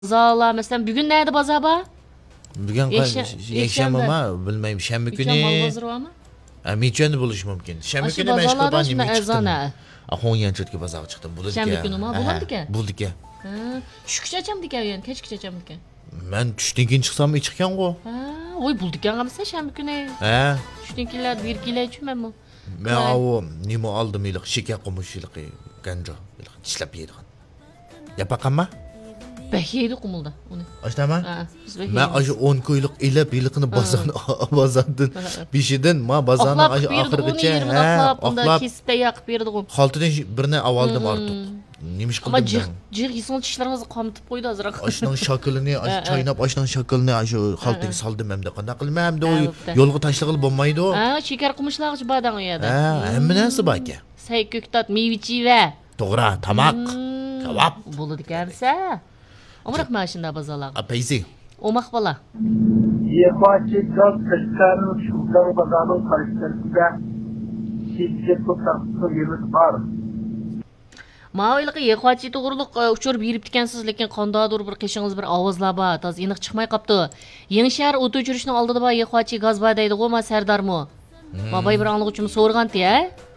Zala mesela bugün nerede baza ba? Bugün yakshanba mı? Bilmeyim. Şembe Üçen mal günü. bazarı var mı? Miçen buluş mümkün. Şembe Aşı günü meşgul bazalarda ben şimdi yemek çıktım. ezana. Honyan çırtki bazağa çıktım. Bulduk ya. Şembe günü mü? Bulandı ki? Bulduk ya. Şu küçük açam diken yani. Keç küçük açam diken. Ben düştün gün çıksam mı çıkkan o? Oy bulduk ya mesela şembe günü. He. Düştün kiler bir kile içmem mi? Ben o nimo aldım ilik şeker komuş ilik ganca ilik dişlep yedik. Yapakan mı? Behiydi kumulda onu. Açtı mı? Biz Ben behiydi. acı 10 koyluk ile birlikini bazandın. Bir şeyden ma bazanın Oklap acı birdi onu ahırgıça. 20 oklap. Bunda kespe yak birdi onu. Haltıdan birine avaldım artık. Nemiş kıldım Ama ben. cır insan çişlerimizi kamtıp koydu azırak. Aşının şakılını, çaynap aşının şakılını aşı haltıga saldım hem de. Qanday qilib hem de o Albatta. yolga tashlag'ili bo'lmaydi o. Şeker kumuşlar badan o yada. Hamma narsa bor aka. Say köktat meyviçi ve. To'g'ri, tamoq, kebab, Bulu dikense. Omrak maaşında bazalar. apayzi. Omak bala. Yepaçı gaz kışkarın şuldan bazanın karıştırdığı sizce tutaklı yerimiz var. Maviliqi yexwachi to'g'riliq uchur berib dikansiz, lekin qandadir bir qishingiz bir ovozlar bor, toz aniq chiqmay qopti. Yangi shahar o't o'chirishning oldida bor yexwachi gaz bor deydi-ku, ma Sardarmi. Ma bay bir anglag'uchim so'rgan-ti,